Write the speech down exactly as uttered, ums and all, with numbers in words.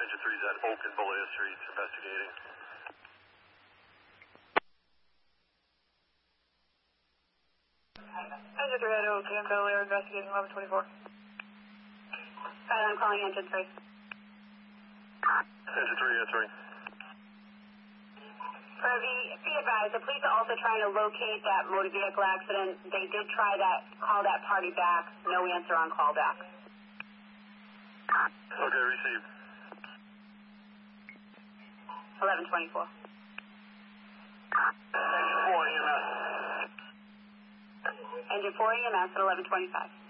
Engine three is at Oak and Beloit Streets investigating. Engine three at Oak and Beloit investigating eleven twenty-four. Alright, I'm calling Engine three. Engine three answering. Kirby, be advised, the police are also trying to locate that motor vehicle accident. They did try that, call that party back. No answer on callback. Okay, received. eleven twenty-four. Engine four E M S. Engine four E M S at eleven twenty-five.